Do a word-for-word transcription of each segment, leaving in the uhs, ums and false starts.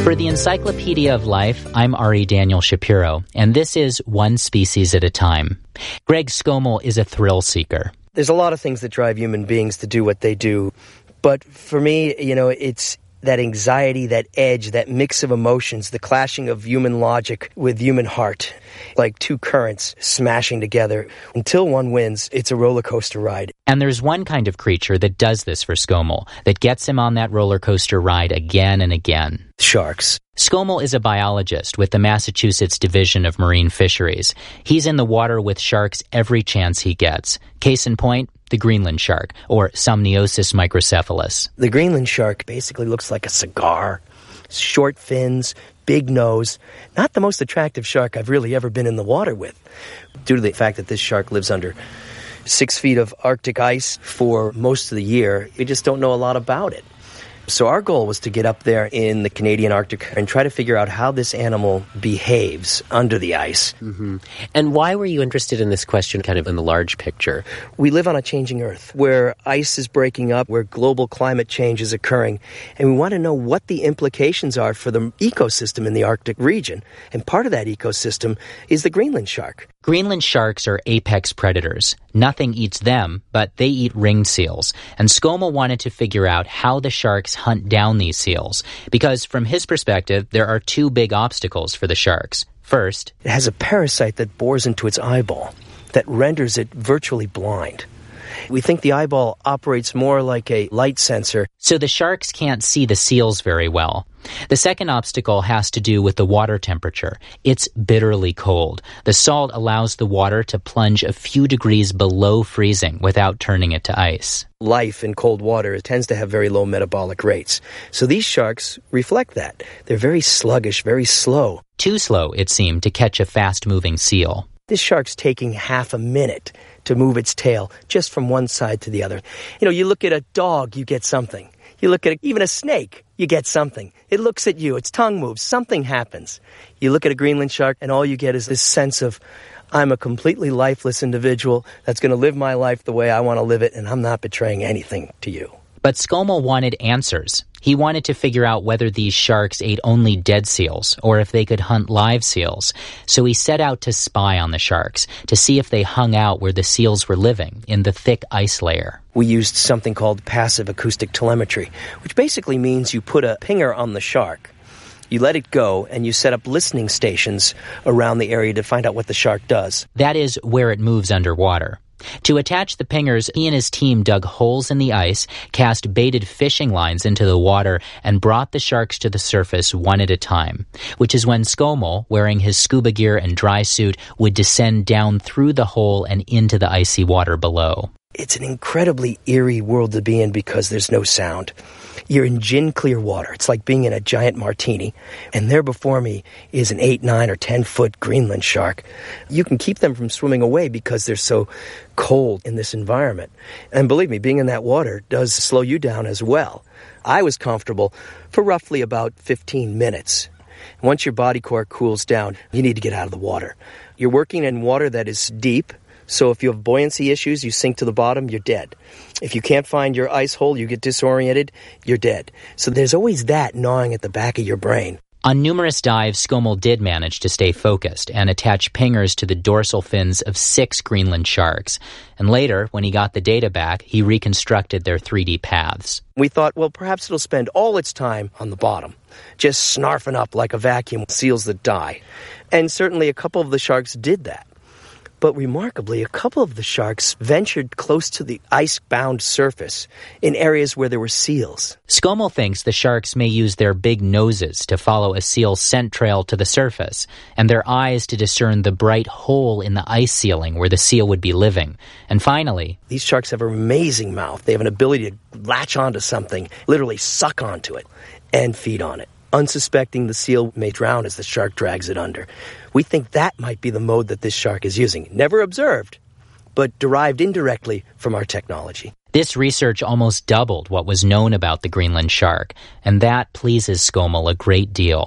For the Encyclopedia of Life, I'm Ari Daniel Shapiro, and this is One Species at a Time. Greg Skomal is a thrill seeker. There's a lot of things that drive human beings to do what they do, but for me, you know, it's that anxiety, that edge, that mix of emotions, the clashing of human logic with human heart, like two currents smashing together. Until one wins, it's a roller coaster ride. And there's one kind of creature that does this for Skomal, that gets him on that roller coaster ride again and again. Sharks. Skomal is a biologist with the Massachusetts Division of Marine Fisheries. He's in the water with sharks every chance he gets. Case in point, the Greenland shark, or Somniosus microcephalus. The Greenland shark basically looks like a cigar. Short fins, big nose. Not the most attractive shark I've really ever been in the water with. Due to the fact that this shark lives under six feet of Arctic ice for most of the year, we just don't know a lot about it. So our goal was to get up there in the Canadian Arctic and try to figure out how this animal behaves under the ice. Mm-hmm. And why were you interested in this question kind of in the large picture? We live on a changing Earth where ice is breaking up, where global climate change is occurring, and we want to know what the implications are for the ecosystem in the Arctic region. And part of that ecosystem is the Greenland shark. Greenland sharks are apex predators. Nothing eats them, but they eat ringed seals. And Skomal wanted to figure out how the sharks hunt down these seals. Because from his perspective, there are two big obstacles for the sharks. First, it has a parasite that bores into its eyeball that renders it virtually blind. We think the eyeball operates more like a light sensor. So the sharks can't see the seals very well. The second obstacle has to do with the water temperature. It's bitterly cold. The salt allows the water to plunge a few degrees below freezing without turning it to ice. Life in cold water tends to have very low metabolic rates. So these sharks reflect that. They're very sluggish, very slow. Too slow, it seemed, to catch a fast-moving seal. This shark's taking half a minute to move its tail just from one side to the other. You know, you look at a dog, you get something. You look at a, even a snake, you get something. It looks at you, its tongue moves, something happens. You look at a Greenland shark, and all you get is this sense of, I'm a completely lifeless individual that's going to live my life the way I want to live it, and I'm not betraying anything to you. But Skomal wanted answers. He wanted to figure out whether these sharks ate only dead seals or if they could hunt live seals. So he set out to spy on the sharks to see if they hung out where the seals were living, in the thick ice layer. We used something called passive acoustic telemetry, which basically means you put a pinger on the shark, you let it go, and you set up listening stations around the area to find out what the shark does. That is where it moves underwater. To attach the pingers, he and his team dug holes in the ice, cast baited fishing lines into the water, and brought the sharks to the surface one at a time, which is when Skomal, wearing his scuba gear and dry suit, would descend down through the hole and into the icy water below. It's an incredibly eerie world to be in because there's no sound. You're in gin-clear water. It's like being in a giant martini. And there before me is an eight, nine, or ten-foot Greenland shark. You can keep them from swimming away because they're so cold in this environment. And believe me, being in that water does slow you down as well. I was comfortable for roughly about fifteen minutes. Once your body core cools down, you need to get out of the water. You're working in water that is deep. So if you have buoyancy issues, you sink to the bottom, you're dead. If you can't find your ice hole, you get disoriented, you're dead. So there's always that gnawing at the back of your brain. On numerous dives, Skomal did manage to stay focused and attach pingers to the dorsal fins of six Greenland sharks. And later, when he got the data back, he reconstructed their three D paths. We thought, well, perhaps it'll spend all its time on the bottom, just snarfing up like a vacuum seals that die. And certainly a couple of the sharks did that. But remarkably, a couple of the sharks ventured close to the ice-bound surface in areas where there were seals. Skomal thinks the sharks may use their big noses to follow a seal's scent trail to the surface, and their eyes to discern the bright hole in the ice ceiling where the seal would be living. And finally, these sharks have an amazing mouth. They have an ability to latch onto something, literally suck onto it, and feed on it. Unsuspecting, the seal may drown as the shark drags it under. We think that might be the mode that this shark is using. Never observed, but derived indirectly from our technology. This research almost doubled what was known about the Greenland shark, and that pleases Skomal a great deal.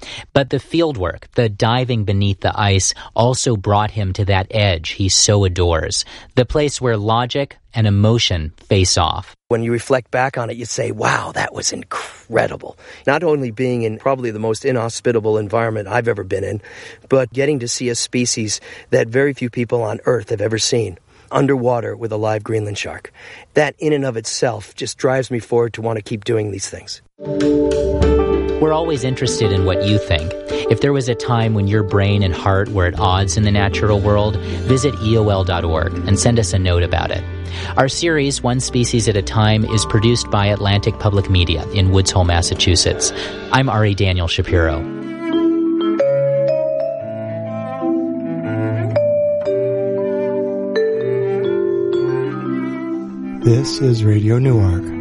But the fieldwork, the diving beneath the ice, also brought him to that edge he so adores, the place where logic and emotion face off. When you reflect back on it, you say, wow, that was incredible. Not only being in probably the most inhospitable environment I've ever been in, but getting to see a species that very few people on Earth have ever seen, underwater with a live Greenland shark. That in and of itself just drives me forward to want to keep doing these things. We're always interested in what you think. If there was a time when your brain and heart were at odds in the natural world, visit E O L dot org and send us a note about it. Our series, One Species at a Time, is produced by Atlantic Public Media in Woods Hole, Massachusetts. I'm Ari Daniel Shapiro. This is Radio Newark.